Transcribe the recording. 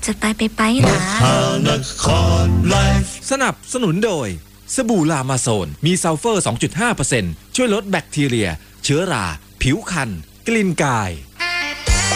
จะไปนะสนับสนุนโดยสบู่ลามาโซนมีซัลเฟอร์ 2.5% ช่วยลดแบคทีเรียเชื้อราผิวคันกลิ่นกาย